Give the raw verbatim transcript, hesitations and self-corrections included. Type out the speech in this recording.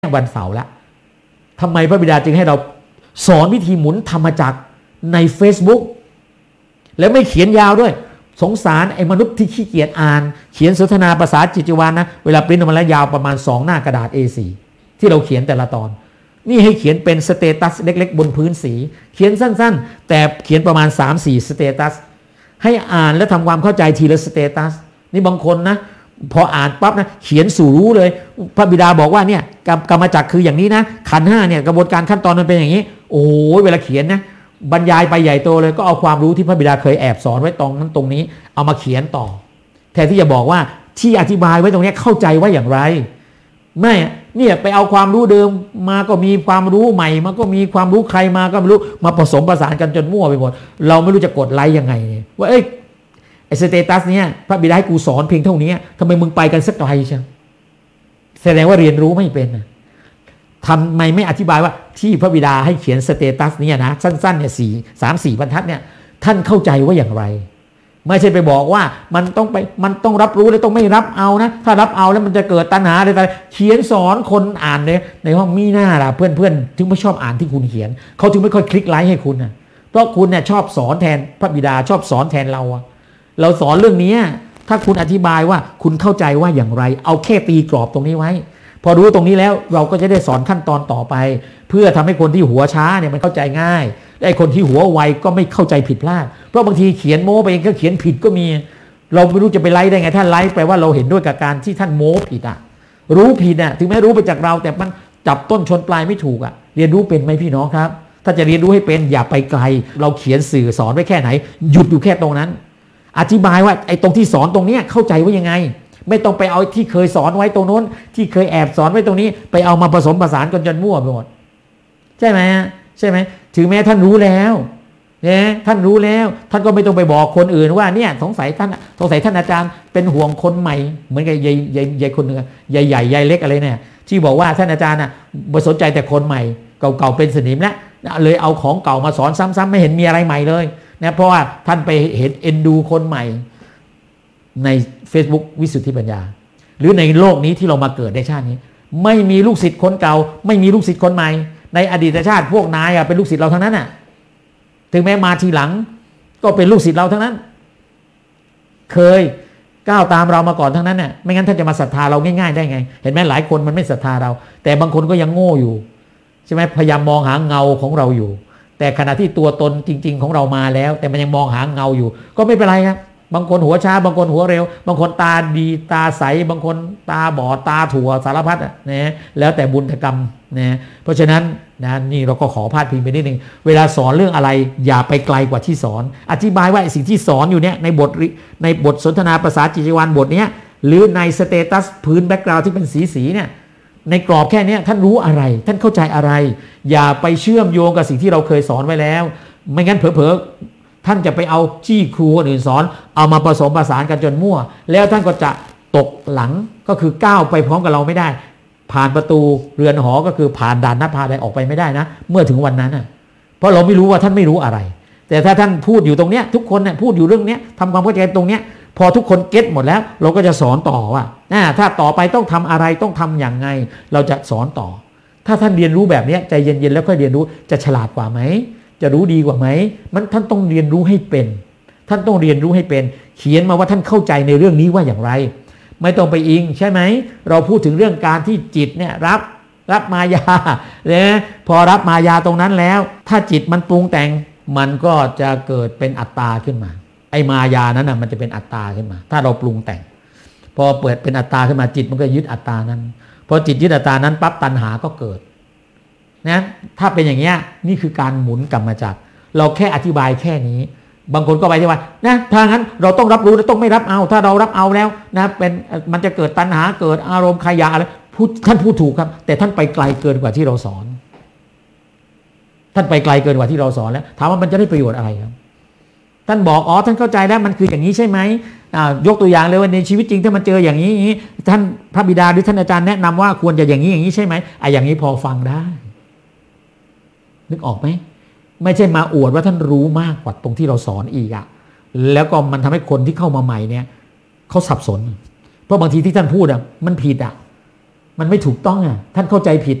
วันเสาร์แล้วทำไมพระบิดาจึงให้เราสอนวิธีหมุนธรรมจักรใน Facebook แล้วไม่เขียนยาวด้วยสงสารไอ้มนุษย์ที่ขี้เกียจอ่านเขียนสนทนาภาษาจิตวิญญาณนะเวลาปริ้นออกมาแล้วยาวประมาณสองหน้ากระดาษ เอ โฟร์ ที่เราเขียนแต่ละตอนนี่ให้เขียนเป็นสเตตัสเล็กๆบนพื้นสีเขียนสั้นๆแต่เขียนประมาณ สามถึงสี่ สเตตัสให้อ่านและทำความเข้าใจทีละสเตตัสนี่บางคนนะพออ่านปั๊บนะเขียนสู่รู้เลยพระบิดาบอกว่าเนี่ยกรรมจักรคืออย่างนี้นะขันธ์ห้าเนี่ยกระบวนการขั้นตอนมันเป็นอย่างนี้โอ้ยเวลาเขียนนะบรรยายไปใหญ่โตเลยก็เอาความรู้ที่พระบิดาเคยแอบสอนไว้ตรงนั้นตรงนี้เอามาเขียนต่อแทนที่จะบอกว่าที่อธิบายไว้ตรงนี้เข้าใจว่าอย่างไรไม่เนี่ยไปเอาความรู้เดิมมาก็มีความรู้ใหม่มันก็มีความรู้ใครมาก็ไม่รู้มาผสมผสานกันจนมั่วไปหมดเราไม่รู้จะกดไลค์ยังไงว่าเอ้ยไอ้สเตตัสเนี่ยพระบิดาให้กูสอนเพียงเท่านี้ทำไมมึงไปกันสักไกลใช่แสดงว่าเรียนรู้ไม่เป็นทำไมไม่อธิบายว่าที่พระบิดาให้เขียนสเตตัสเนี่ยนะสั้นๆเนี่ยสี่สามสี่บรรทัดเนี่ยท่านเข้าใจว่าอย่างไรไม่ใช่ไปบอกว่ามันต้องไปมันต้องรับรู้แล้วต้องไม่รับเอานะถ้ารับเอาแล้วมันจะเกิดตัณหาอะไรต่างเขียนสอนคนอ่านในในห้องมีหน้าล่ะเพื่อนๆถึงไม่ชอบอ่านที่คุณเขียนเขาถึงไม่ค่อยคลิกไลค์ให้คุณนะเพราะคุณเนี่ยชอบสอนแทนพระบิดาชอบสอนแทนเราเราสอนเรื่องนี้ถ้าคุณอธิบายว่าคุณเข้าใจว่าอย่างไรเอาแค่ตีกรอบตรงนี้ไว้พอรู้ตรงนี้แล้วเราก็จะได้สอนขั้นตอนต่อไปเพื่อทำให้คนที่หัวช้าเนี่ยมันเข้าใจง่ายไอ้คนที่หัวไวก็ไม่เข้าใจผิดพลาดเพราะบางทีเขียนโม้ไปเองก็เขียนผิดก็มีเราไม่รู้จะไปไล่ได้ไงถ้าไล่แปลว่าเราเห็นด้วยกับการที่ท่านโม้ผิดอ่ะรู้ผิดอ่ะถึงแม้รู้ไปจากเราแต่มันจับต้นชนปลายไม่ถูกอ่ะเรียนรู้เป็นไหมพี่น้องครับถ้าจะเรียนรู้ให้เป็นอย่าไปไกลเราเขียนสื่อสอนไว้แค่ไหนหยุดอยู่แค่ตรงนั้นอธิบายว่าไอ้ตรงที่สอนตรงนี้เข้าใจว่ายังไงไม่ต้องไปเอาที่เคยสอนไว้ตรงโน้นที่เคยแอบสอนไว้ตรงนี้ไปเอามาผสมผสานกันจนมั่วไปหมดใช่ไหมใช่ไหมถึงแม้ท่านรู้แล้วเนี่ยท่านรู้แล้วท่านก็ไม่ต้องไปบอกคนอื่นว่าเนี่ยสงสัยท่านสงสัยท่านอาจารย์เป็นห่วงคนใหม่เหมือนกับยายยายยายคนหนึ่งยายใหญ่ยายเล็กอะไรเนี่ยที่บอกว่าท่านอาจารย์น่ะไม่สนใจแต่คนใหม่เก่าๆเป็นสนิมแล้วเลยเอาของเก่ามาสอนซ้ำๆไม่เห็นมีอะไรใหม่เลยนะเพราะว่าท่านไปเห็นเอ็นดูคนใหม่ใน Facebook วิสุทธิปัญญาหรือในโลกนี้ที่เรามาเกิดในชาตินี้ไม่มีลูกศิษย์คนเก่าไม่มีลูกศิษย์คนใหม่ในอดีตชาติพวกนายเป็นลูกศิษย์เราทั้งนั้นน่ะถึงแม้มาทีหลังก็เป็นลูกศิษย์เราทั้งนั้นเคยก้าวตามเรามาก่อนทั้งนั้นน่ะไม่งั้นท่านจะมาศรัทธาเราง่ายๆได้ไงเห็นไหมหลายคนมันไม่ศรัทธาเราแต่บางคนก็ยังโง่อยู่ใช่ไหมพยายามมองหาเงาของเราอยู่แต่ขณะที่ตัวตนจริงๆของเรามาแล้วแต่มันยังมองหาเงาอยู่ก็ไม่เป็นไรครับบางคนหัวช้าบางคนหัวเร็วบางคนตาดีตาใสบางคนตาบอดตาถั่วสารพัดนะแล้วแต่บุญกรรมนะเพราะฉะนั้นนะนี่เราก็ขอพาดพิงไปนิดนึงเวลาสอนเรื่องอะไรอย่าไปไกลกว่าที่สอนอธิบายว่าสิ่งที่สอนอยู่เนี่ยในบทในบทสนทนาภาษาจิตวิญญาณบทนี้หรือในสเตตัสพื้นแบ็กกราวด์ที่เป็นสีสีเนี่ยในกรอบแค่นี้ท่านรู้อะไรท่านเข้าใจอะไรอย่าไปเชื่อมโยงกับสิ่งที่เราเคยสอนไว้แล้วไม่งั้นเผลอๆท่านจะไปเอาจี้ครูคนอื่นสอนเอามาผสมผสานกันจนมั่วแล้วท่านก็จะตกหลังก็คือก้าวไปพร้อมกับเราไม่ได้ผ่านประตูเรือนหอก็คือผ่านด่านหน้าผาใดออกไปไม่ได้นะเมื่อถึงวันนั้นน่ะเพราะเราไม่รู้ว่าท่านไม่รู้อะไรแต่ถ้าท่านพูดอยู่ตรงเนี้ยทุกคนเนี่ยพูดอยู่เรื่องเนี้ยทำความเข้าใจตรงเนี้ยพอทุกคนเก็ตหมดแล้วเราก็จะสอนต่อว่าถ้าต่อไปต้องทำอะไรต้องทำอย่างไงเราจะสอนต่อถ้าท่านเรียนรู้แบบนี้ใจเย็นๆแล้วค่อยเรียนรู้จะฉลาดกว่าไหมจะรู้ดีกว่าไหมมันท่านต้องเรียนรู้ให้เป็นท่านต้องเรียนรู้ให้เป็นเขียนมาว่าท่านเข้าใจในเรื่องนี้ว่าอย่างไรไม่ต้องไปอิงใช่ไหมเราพูดถึงเรื่องการที่จิตเนี่ยรับรับมายาเนี่ยพอรับมายาตรงนั้นแล้วถ้าจิตมันปรุงแต่งมันก็จะเกิดเป็นอัตตาขึ้นมาไอ้มายานั้นน่ะมันจะเป็นอัตตาขึ้นมาถ้าเราปรุงแต่งพอเปิดเป็นอัตตาขึ้นมาจิตมันก็ยึดอัตตานั้นพอจิตยึดอัตตานั้นปั๊บตัณหาก็เกิดนะถ้าเป็นอย่างเงี้ยนี่คือการหมุนกรรมจักรเราแค่อธิบายแค่นี้บางคนก็ไปที่ว่านะถ้างั้นเราต้องรับรู้แล้วต้องไม่รับเอาถ้าเรารับเอาแล้วนะเป็นมันจะเกิดตัณหาเกิดอารมณ์ขยะอะไรพูดท่านพูดถูกครับแต่ท่านไปไกลเกินกว่าที่เราสอนท่านไปไกลเกินกว่าที่เราสอนแล้วถามว่ามันจะได้ประโยชน์อะไรครับท่านบอกอ๋อท่านเข้าใจแล้วมันคืออย่างนี้ใช่ไหมยกตัวอย่างเลยว่าในชีวิตจริงถ้ามันเจออย่างนี้ท่านพระบิดาหรือท่านอาจารย์แนะนำว่าควรจะอย่างนี้อย่างนี้ใช่ไหมไอ้อย่างนี้พอฟังได้นึกออกไหมไม่ใช่มาอวดว่าท่านรู้มากกว่าตรงที่เราสอนอีกอะแล้วก็มันทำให้คนที่เข้ามาใหม่เนี่ยเขาสับสนเพราะบางทีที่ท่านพูดอะมันผิดอะมันไม่ถูกต้องอ่ะท่านเข้าใจผิด